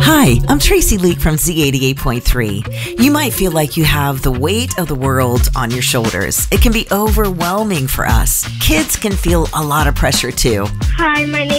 Hi, I'm Tracy Leak from Z88.3. You might feel like you have the weight of the world on your shoulders. It can be overwhelming for us. Kids can feel a lot of pressure too. Hi, my name